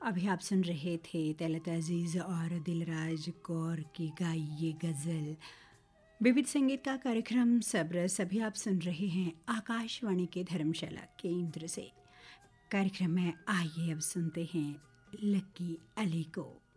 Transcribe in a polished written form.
अभी आप सुन रहे थे तलत अजीज़ और दिलराज कौर की गाई ये गज़ल। विविध संगीत का कार्यक्रम सब्र सभी आप सुन रहे हैं आकाशवाणी के धर्मशाला केंद्र से। कार्यक्रम में आइए अब सुनते हैं लक्की अली को।